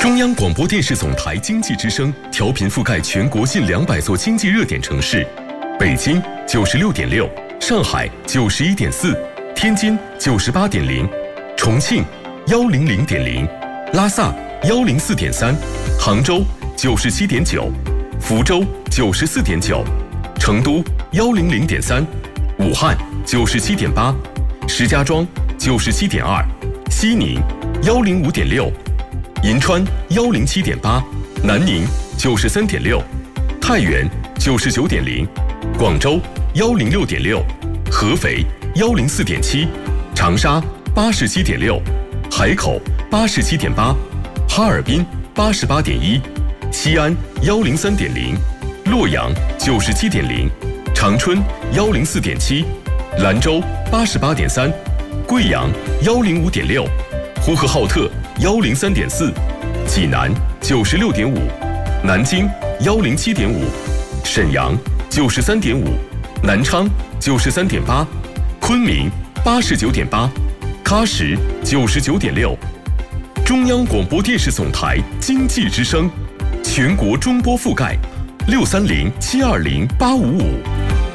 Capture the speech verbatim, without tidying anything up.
中央广播电视总台经济之声调频覆盖全国近两百座经济热点城市，北京九十六点六，上海九十一点四，天津九十八点零，重庆幺零零点零，拉萨幺零四点三，杭州九十七点九，福州九十四点九，成都幺零零点三，武汉九十七点八，石家庄九十七点二，西宁幺零五点六。银川幺零七点八，南宁九十三点六，太原九十九点零，广州幺零六点六，合肥幺零四点七，长沙八十七点六，海口八十七点八，哈尔滨八十八点一，西安幺零三点零，洛阳九十七点零，长春幺零四点七，兰州八十八点三，贵阳幺零五点六，呼和浩特幺零三点四，济南九十六点五，南京幺零七点五，沈阳九十三点五，南昌九十三点八，昆明八十九点八，喀什九十九点六。中央广播电视总台经济之声，全国中波覆盖，六三零七二零八五五。